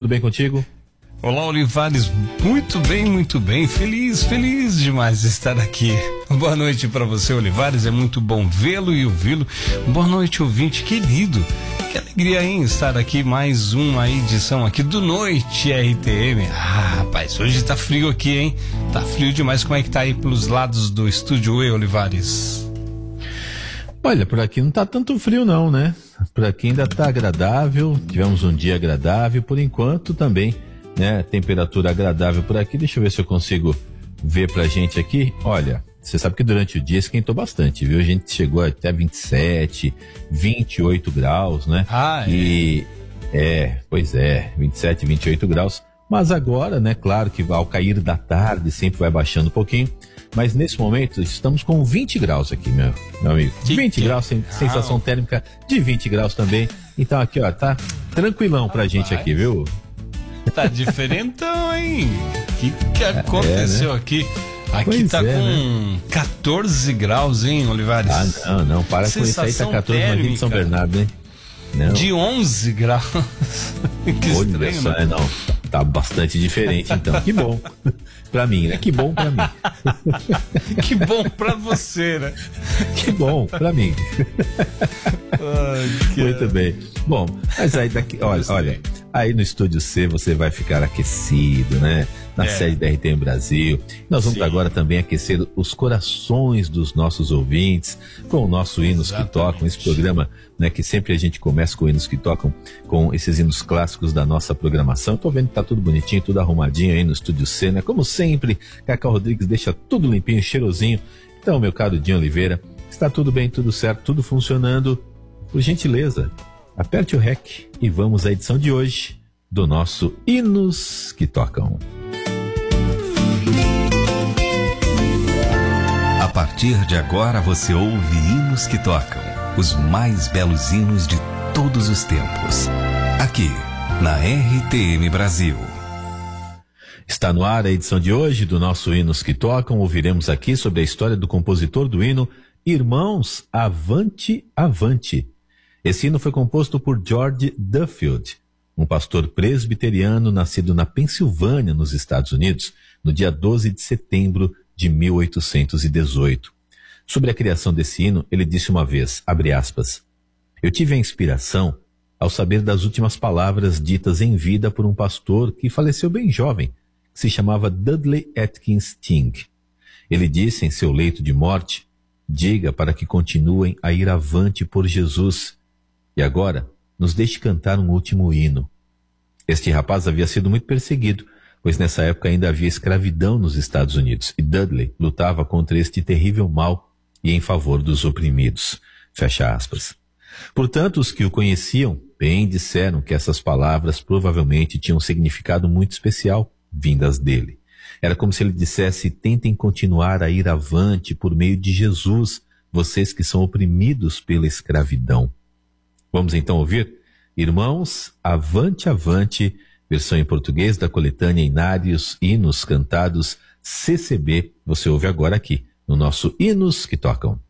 bem contigo? Olá, Olivares, muito bem, feliz demais de estar aqui. Boa noite para você, Olivares, é muito bom vê-lo e ouvi-lo. Boa noite, ouvinte querido, que alegria em estar aqui, mais uma edição aqui do Noite RTM. Rapaz, hoje tá frio aqui, hein? Tá frio demais, como é que tá aí pelos lados do estúdio, Olivares? Olha, por aqui não tá tanto frio não, né? Por aqui ainda tá agradável, tivemos um dia agradável, por enquanto também, né? Temperatura agradável por aqui, deixa eu ver se eu consigo ver pra gente aqui. Olha, você sabe que durante o dia esquentou bastante, viu? A gente chegou até 27, 28 graus, né? Pois é, 27, 28 graus. Mas agora, né, claro que ao cair da tarde sempre vai baixando um pouquinho. Mas nesse momento estamos com 20 graus aqui, meu amigo. 20 graus, sensação térmica de 20 graus também. Então aqui, ó, tá tranquilão pra gente aqui, viu? Tá diferentão, hein? O que aconteceu, né? Aqui pois tá com 14 graus, hein, Olivares? Não, para com isso aí, tá 14 no Rio de São Bernardo, hein? Não. De 11 graus. Que olha estranho, só, né? Não, tá bastante diferente então, que bom pra mim, né? Que bom pra mim. Que bom pra você, né? Que bom pra mim. Muito bem. Bom, mas aí daqui, olha, aí no Estúdio C você vai ficar aquecido, né? Na sede da RTM Brasil. Nós vamos agora também aquecer os corações dos nossos ouvintes com o nosso Hinos que Tocam, esse programa, né, que sempre a gente começa com Hinos que Tocam, com esses hinos clássicos da nossa programação. Tô vendo que tá tudo bonitinho, tudo arrumadinho aí no Estúdio C, né? Como sempre, Cacau Rodrigues deixa tudo limpinho, cheirosinho. Então, meu caro Dinho Oliveira, está tudo bem, tudo certo, tudo funcionando. Por gentileza, aperte o REC e vamos à edição de hoje do nosso Hinos que Tocam. A partir de agora você ouve Hinos que Tocam, os mais belos hinos de todos os tempos, aqui na RTM Brasil. Está no ar a edição de hoje do nosso Hinos que Tocam. Ouviremos aqui sobre a história do compositor do hino Irmãos, Avante, Avante. Esse hino foi composto por George Duffield, um pastor presbiteriano nascido na Pensilvânia, nos Estados Unidos, no dia 12 de setembro de 1818. Sobre a criação desse hino, ele disse uma vez, abre aspas, eu tive a inspiração ao saber das últimas palavras ditas em vida por um pastor que faleceu bem jovem, que se chamava Dudley Atkins Ting. Ele disse em seu leito de morte, diga para que continuem a ir avante por Jesus. E agora, nos deixe cantar um último hino. Este rapaz havia sido muito perseguido, pois nessa época ainda havia escravidão nos Estados Unidos, e Dudley lutava contra este terrível mal e em favor dos oprimidos. Fecha aspas. Portanto, os que o conheciam bem disseram que essas palavras provavelmente tinham um significado muito especial, vindas dele. Era como se ele dissesse, tentem continuar a ir avante por meio de Jesus, vocês que são oprimidos pela escravidão. Vamos então ouvir? Irmãos, Avante, Avante, versão em português da coletânea Inários Hinos Cantados CCB. Você ouve agora aqui, no nosso Hinos que Tocam.